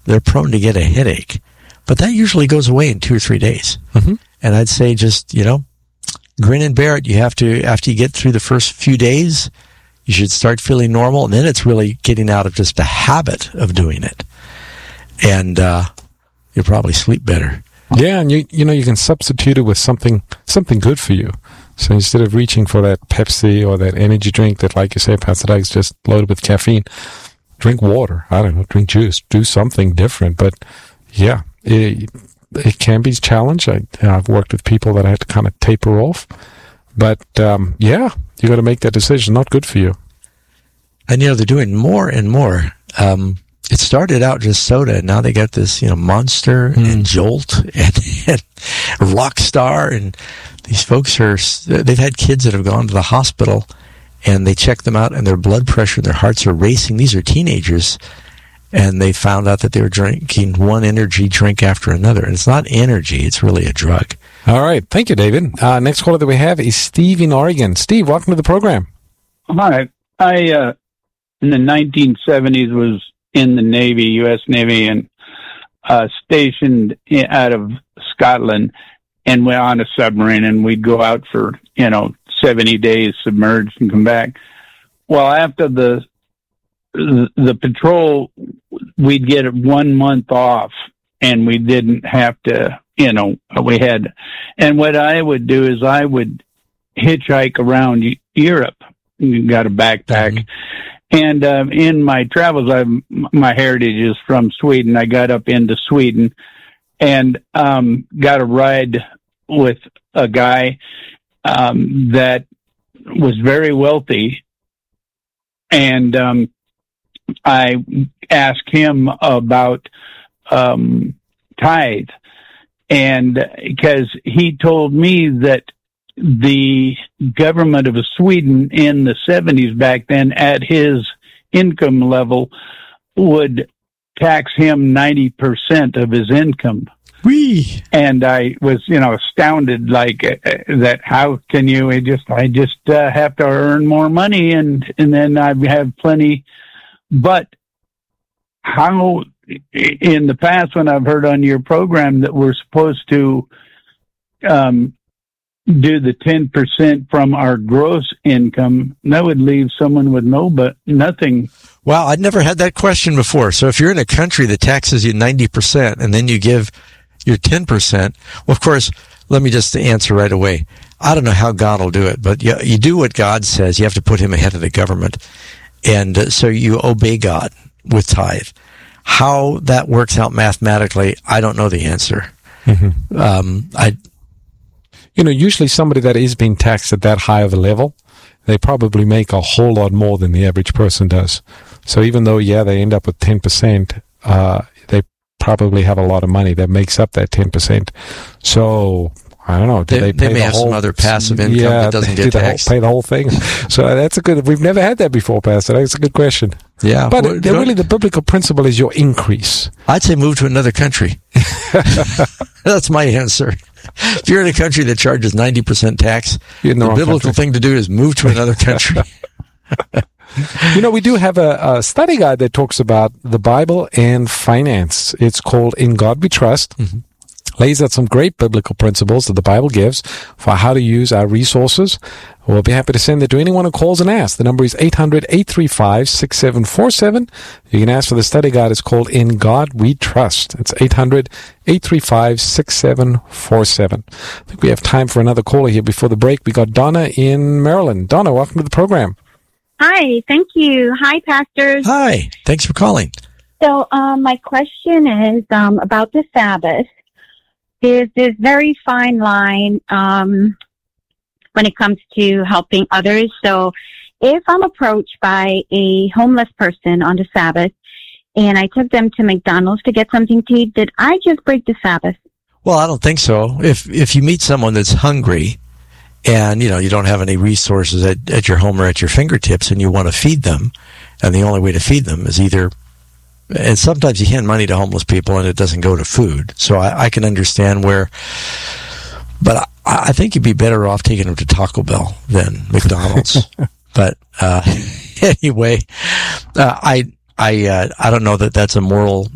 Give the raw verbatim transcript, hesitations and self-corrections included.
they're prone to get a headache. But that usually goes away in two or three days. Mm-hmm. And I'd say just, you know, grin and bear it. You have to, after you get through the first few days, you should start feeling normal. And then it's really getting out of just a habit of doing it. And uh, you'll probably sleep better. Yeah, and you you know, you can substitute it with something something good for you. So instead of reaching for that Pepsi or that energy drink that, like you say, Pastor Doug, is just loaded with caffeine, drink water. I don't know, drink juice. Do something different. But yeah, it, it can be a challenge. I, I've worked with people that I had to kind of taper off. But um, yeah, you got to make that decision. Not good for you. And, you know, they're doing more and more. Um, it started out just soda, and now they got this, you know, Monster mm. and Jolt and, and Rockstar. And these folks are, they've had kids that have gone to the hospital, and they check them out, and their blood pressure and their hearts are racing. These are teenagers. And they found out that they were drinking one energy drink after another. And it's not energy, it's really a drug. All right. Thank you, David. Uh, next caller that we have is Steve in Oregon. Steve, welcome to the program. Hi. I, uh, in the nineteen seventies, was in the Navy, U S Navy, and uh, stationed in, out of Scotland. And we're on a submarine, and we'd go out for, you know, seventy days submerged and come back. Well, after the the patrol, we'd get one month off, and we didn't have to, you know, we had, and what I would do is I would hitchhike around Europe. You got a backpack. Mm-hmm. And um, in my travels, I my heritage is from Sweden. I got up into Sweden and um, got a ride with a guy um, that was very wealthy, and um, I asked him about um, tithe, and because he told me that the government of Sweden in the seventies back then, at his income level, would tax him ninety percent of his income. Wee. And I was, you know, astounded, like uh, that. How can you? I just, I just uh, have to earn more money, and and then I have plenty. But how, in the past, when I've heard on your program that we're supposed to um, do the ten percent from our gross income, that would leave someone with no, but nothing. Well, I'd never had that question before. So if you're in a country that taxes you ninety percent and then you give your ten percent, well, of course, let me just answer right away. I don't know how God will do it, but you, you do what God says. You have to put him ahead of the government. And uh, so you obey God with tithe. How that works out mathematically, I don't know the answer. Mm-hmm. Um, I, you know, usually somebody that is being taxed at that high of a level, they probably make a whole lot more than the average person does. So even though, yeah, they end up with ten percent, uh, they probably have a lot of money that makes up that ten percent. So I don't know. Do they, they, pay they may the have whole, some other passive income yeah, that doesn't get the taxed. Whole, pay the whole thing. So that's a good. We've never had that before, Pastor. That's a good question. Yeah, but well, it, really, the biblical principle is your increase. I'd say move to another country. That's my answer. If you're in a country that charges ninety percent tax, the, the biblical country. thing to do is move to another country. You know, we do have a, a study guide that talks about the Bible and finance. It's called In God We Trust. Mm-hmm. Lays out some great biblical principles that the Bible gives for how to use our resources. We'll be happy to send it to anyone who calls and asks. The number is eight hundred, eight three five, six seven four seven. You can ask for the study guide. It's called In God We Trust. It's eight hundred, eight three five, six seven four seven. I think we have time for another caller here before the break. We got Donna in Maryland. Donna, welcome to the program. Hi, thank you. Hi, pastors. Hi, thanks for calling. So um, my question is um, about the Sabbath. There's this very fine line um, when it comes to helping others. So if I'm approached by a homeless person on the Sabbath and I took them to McDonald's to get something to eat, did I just break the Sabbath? Well, I don't think so. If if you meet someone that's hungry and, you know, you don't have any resources at, at your home or at your fingertips and you want to feed them, and the only way to feed them is either... And sometimes you hand money to homeless people and it doesn't go to food. So I, I can understand where, but I, I think you'd be better off taking them to Taco Bell than McDonald's. But uh, anyway, uh, I I uh, I don't know that that's a moral